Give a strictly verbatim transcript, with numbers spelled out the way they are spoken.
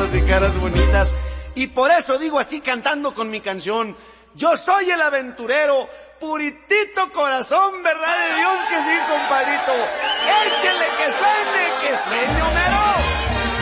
ojos y caras bonitas. Y por eso digo así cantando con mi canción: yo soy el aventurero, puritito corazón, verdad de Dios que sí, compadrito. Échele que suene, que sueño